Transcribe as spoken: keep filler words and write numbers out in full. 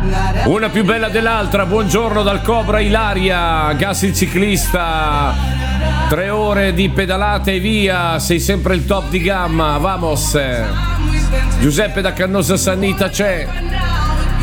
Una più bella dell'altra. Buongiorno dal Cobra Ilaria, Gas il ciclista. Tre ore di pedalate e via. Sei sempre il top di gamma. Vamos. Giuseppe da Cannosa Sannita c'è.